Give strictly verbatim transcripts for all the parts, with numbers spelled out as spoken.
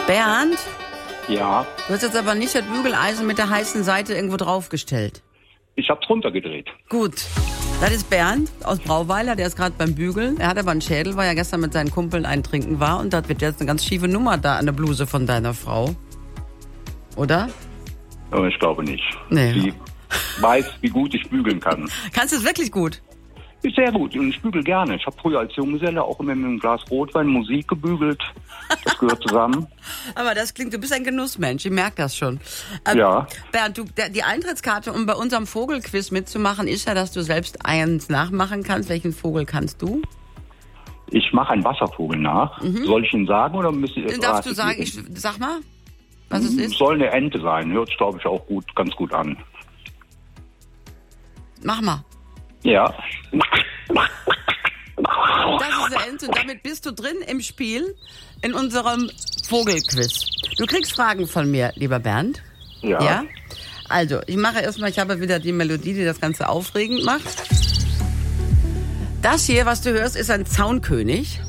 Bernd? Ja. Du hast jetzt aber nicht das Bügeleisen mit der heißen Seite irgendwo draufgestellt. Ich hab's runtergedreht. Gut. Das ist Bernd aus Brauweiler, der ist gerade beim Bügeln. Er hat aber einen Schädel, weil er gestern mit seinen Kumpeln eintrinken war. Und das wird jetzt eine ganz schiefe Nummer da an der Bluse von deiner Frau. Oder? Aber ich glaube nicht. Nee. Sie weiß, wie gut ich bügeln kann. Kannst du es wirklich gut? Ist sehr gut und ich bügel gerne. Ich habe früher als Junggeselle auch immer mit einem Glas Rotwein Musik gebügelt. Das gehört zusammen. Aber das klingt, du bist ein Genussmensch, ich merke das schon. Ähm, Ja. Bernd, du, der, die Eintrittskarte, um bei unserem Vogelquiz mitzumachen, ist ja, dass du selbst eins nachmachen kannst. Welchen Vogel kannst du? Ich mache einen Wasservogel nach. Mhm. Soll ich ihn sagen oder müsst ihr... Den darfst du sagen, ich, sag mal, was es ist. Soll eine Ente sein. Hört sich, glaube ich, auch gut, ganz gut an. Mach mal. Ja. Das ist eine Ente und damit bist du drin im Spiel in unserem Vogelquiz. Du kriegst Fragen von mir, lieber Bernd. Ja. Ja? Also, ich mache erstmal, ich habe wieder die Melodie, die das Ganze aufregend macht. Das hier, was du hörst, ist ein Zaunkönig.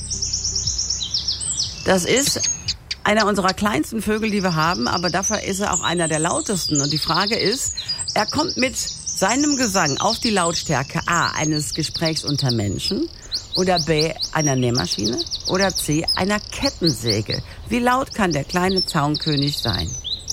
Das ist einer unserer kleinsten Vögel, die wir haben, aber dafür ist er auch einer der lautesten. Und die Frage ist, er kommt mit seinem Gesang auf die Lautstärke A eines Gesprächs unter Menschen oder B einer Nähmaschine oder C einer Kettensäge. Wie laut kann der kleine Zaunkönig sein?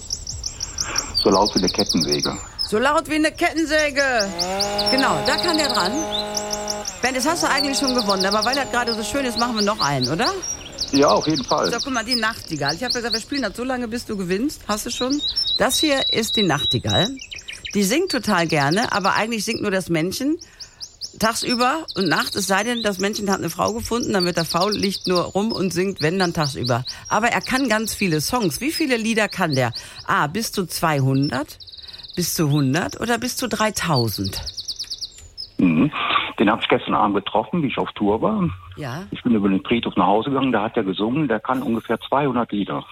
So laut wie eine Kettensäge. So laut wie eine Kettensäge. Genau, da kann der dran. Ben, das hast du eigentlich schon gewonnen, aber weil das gerade so schön ist, machen wir noch einen, oder? Ja, auf jeden Fall. So, guck mal, die Nachtigall. Ich habe gesagt, wir spielen das so lange, bis du gewinnst. Hast du schon? Das hier ist die Nachtigall. Die singt total gerne, aber eigentlich singt nur das Männchen tagsüber und nachts. Es sei denn, das Männchen hat eine Frau gefunden, dann wird er faul, liegt nur rum und singt, wenn, dann tagsüber. Aber er kann ganz viele Songs. Wie viele Lieder kann der? A, bis zu zweihundert, bis zu hundert oder bis zu dreitausend? Mhm. Den habe ich gestern Abend getroffen, wie ich auf Tour war. Ja. Ich bin über den Friedhof nach Hause gegangen, da hat er gesungen, der kann ungefähr zweihundert Lieder.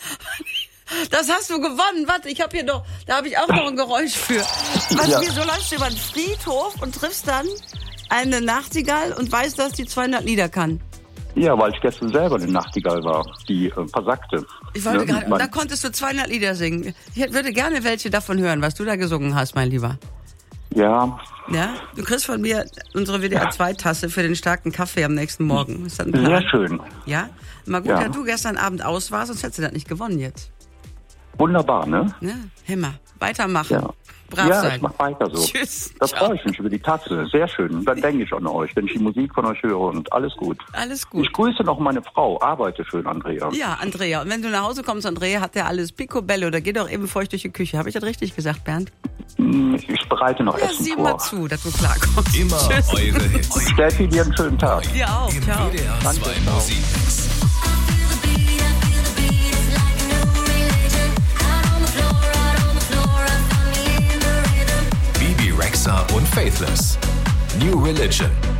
Das hast du gewonnen. Warte, ich habe hier noch, da habe ich auch noch ein Geräusch für. Was, Ja. Wieso läufst du über den Friedhof und triffst dann eine Nachtigall und weißt, dass die zweihundert Lieder kann? Ja, weil ich gestern selber eine Nachtigall war, die äh, versagte. Ich wollte Ne? gerade, Man- da konntest du zweihundert Lieder singen. Ich würde gerne welche davon hören, was du da gesungen hast, mein Lieber. Ja, Ja? Du kriegst von mir unsere W D R zwei Tasse für den starken Kaffee am nächsten Morgen. Ist das ein Plan? sehr schön. Ja? Mal gut, Ja. dass du gestern Abend aus warst, sonst hättest du das nicht gewonnen jetzt. Wunderbar, ne? Ne? Hämmer. Weitermachen. Ja. Brav ja, sein. ich mach weiter so. Tschüss. Da Ciao. freue ich mich über die Tasse. Sehr schön. Dann denke ich an euch, wenn ich die Musik von euch höre und alles gut. Alles gut. Ich grüße noch meine Frau. Arbeite schön, Andrea. Ja, Andrea. Und wenn du nach Hause kommst, Andrea, hat der alles picobello. Da geht doch eben feucht durch die Küche. Habe ich das richtig gesagt, Bernd? Ich bereite noch Ja, Essen sieh vor. mal zu, dass du klarkommst. Immer Tschüss. eure Hits. Steffi, dir einen schönen Tag. Dir auch. Im Ciao. W D R Danke, zwei ciao. Musikmix. Bibi Rexha und Faithless. New Religion.